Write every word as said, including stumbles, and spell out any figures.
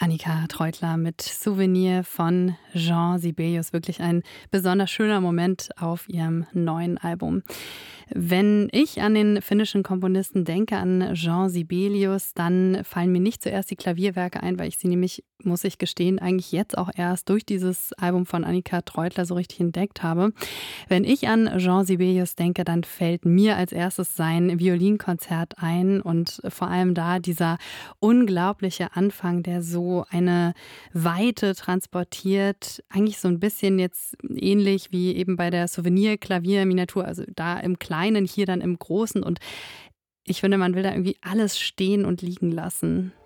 Annika Treutler mit Souvenir von Jean Sibelius. Wirklich ein besonders schöner Moment auf ihrem neuen Album. Wenn ich an den finnischen Komponisten denke, an Jean Sibelius, dann fallen mir nicht zuerst die Klavierwerke ein, weil ich sie nämlich, muss ich gestehen, eigentlich jetzt auch erst durch dieses Album von Annika Treutler so richtig entdeckt habe. Wenn ich an Jean Sibelius denke, dann fällt mir als erstes sein Violinkonzert ein und vor allem da dieser unglaubliche Anfang, der so eine Weite transportiert, eigentlich so ein bisschen jetzt ähnlich wie eben bei der Souvenir-Klavierminiatur, also da im Kleinen, hier dann im Großen, und ich finde, man will da irgendwie alles stehen und liegen lassen.